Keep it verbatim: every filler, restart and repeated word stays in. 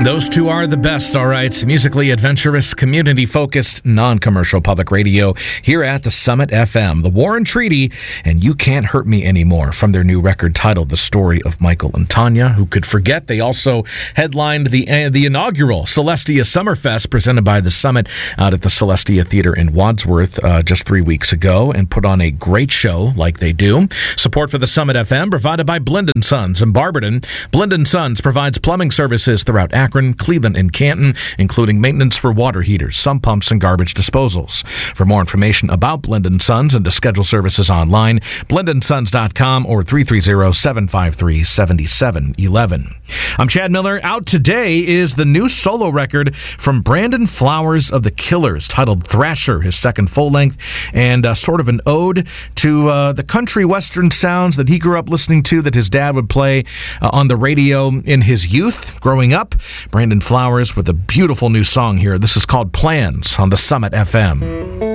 Those two are the best, all right. Musically adventurous, community-focused, non-commercial public radio here at the Summit F M. The Warren Treaty and You Can't Hurt Me Anymore from their new record titled The Story of Michael and Tanya. Who could forget? They also headlined the uh, the inaugural Celestia Summerfest presented by the Summit out at the Celestia Theater in Wadsworth uh, just three weeks ago and put on a great show like they do. Support for the Summit F M provided by Blend and Sons in Barberton. Blend and Sons provides plumbing services throughout Akron, Cleveland, and Canton, including maintenance for water heaters, sump pumps, and garbage disposals. For more information about Blend and Sons and to schedule services online, blend and sons dot com or three three zero, seven five three, seven seven one one. I'm Chad Miller. Out today is the new solo record from Brandon Flowers of the Killers, titled Thrasher, his second full-length, and uh, sort of an ode to uh, the country western sounds that he grew up listening to, that his dad would play uh, on the radio in his youth growing up. Brandon Flowers with a beautiful new song here. This is called Plans on the Summit F M.